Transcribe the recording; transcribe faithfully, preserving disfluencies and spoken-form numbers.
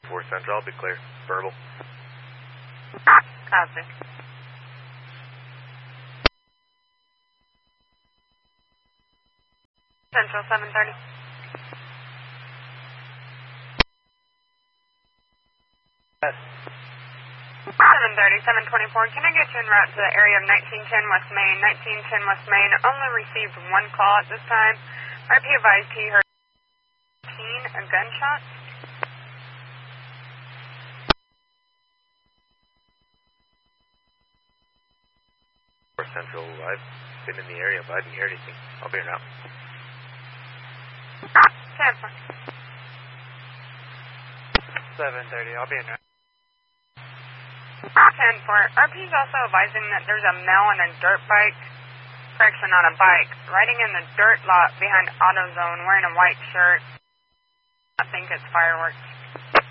four Central, I'll be clear. Verbal. Copy. Central seven thirty. Yes. seven thirty, seven twenty-four. Can I get you en route to the area of nineteen ten West Main? nineteen ten West Main only received one call at this time. R P advised he heard a gunshot. four Central, I've been in the area, but I didn't hear anything. I'll be here now. ten four. seven thirty, I'll be in now. ten four. R P is also advising that there's a male on a dirt bike, correction, on a bike, riding in the dirt lot behind AutoZone wearing a white shirt. I think it's fireworks.